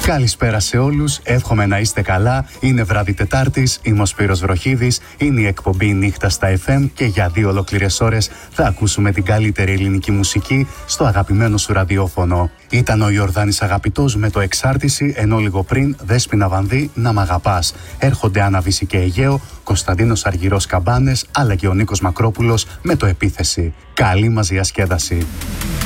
Καλησπέρα σε όλους, εύχομαι να είστε καλά. Είναι βράδυ Τετάρτης, είμαι ο Σπύρος Βροχίδης, είναι η εκπομπή Νύχτα στα FM και για 2 ολόκληρες ώρες θα ακούσουμε την καλύτερη ελληνική μουσική στο αγαπημένο σου ραδιόφωνο. Ήταν ο Ιορδάνης Αγαπητός με το Εξάρτηση, ενώ λίγο πριν Δέσποινα Βανδύ Να Μ' Αγαπάς. Έρχονται Άννα Βύση και Αιγαίο, Κωνσταντίνος Αργυρός Καμπάνες, αλλά και ο Νίκος Μακρόπουλος με το Επίθεση. Καλή μας διασκέδαση.